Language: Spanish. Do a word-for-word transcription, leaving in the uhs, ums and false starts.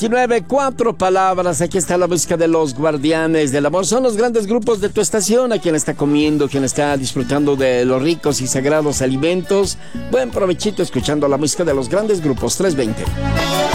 diecinueve, cuatro palabras. Aquí está la música de los Guardianes del Amor. Son los grandes grupos de tu estación. A quien está comiendo, quien está disfrutando de los ricos y sagrados alimentos. Buen provechito escuchando la música de los grandes grupos. trescientos veinte.